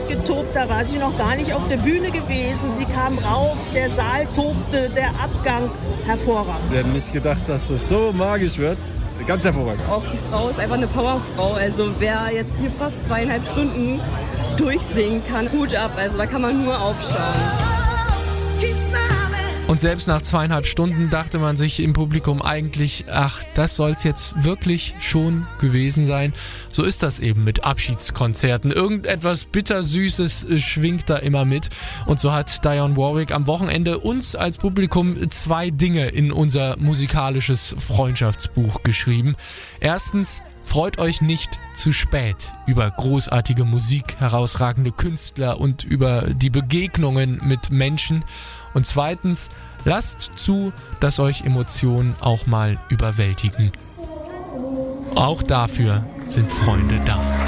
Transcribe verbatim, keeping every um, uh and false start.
getobt, da war sie noch gar nicht auf der Bühne gewesen. Sie kam rauf, der Saal tobte, der Abgang hervorragend. Wir hätten nicht gedacht, dass es so magisch wird. Ganz hervorragend. Auch die Frau ist einfach eine Powerfrau. Also wer jetzt hier fast zweieinhalb Stunden durchsingen kann, Hut ab. Also da kann man nur aufschauen. Und selbst nach zweieinhalb Stunden dachte man sich im Publikum eigentlich, ach, das soll's jetzt wirklich schon gewesen sein. So ist das eben mit Abschiedskonzerten. Irgendetwas Bittersüßes schwingt da immer mit. Und so hat Dionne Warwick am Wochenende uns als Publikum zwei Dinge in unser musikalisches Freundschaftsbuch geschrieben. Erstens, freut euch nicht zu spät über großartige Musik, herausragende Künstler und über die Begegnungen mit Menschen. Und zweitens, lasst zu, dass euch Emotionen auch mal überwältigen. Auch dafür sind Freunde da.